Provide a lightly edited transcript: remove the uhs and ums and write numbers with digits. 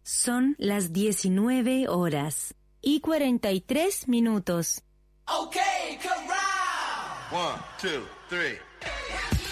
Son las 19 horas y 43 minutos. Okay, come round. 1, 2, 3.